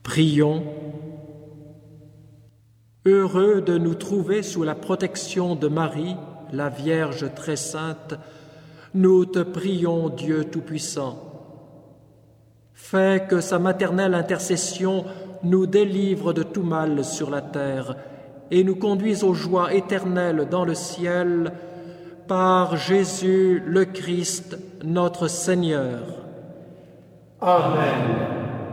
Prions. Heureux de nous trouver sous la protection de Marie, la Vierge très sainte, nous te prions, Dieu Tout-Puissant. Fais que sa maternelle intercession nous délivre de tout mal sur la terre et nous conduise aux joies éternelles dans le ciel, par Jésus le Christ, notre Seigneur. Amen.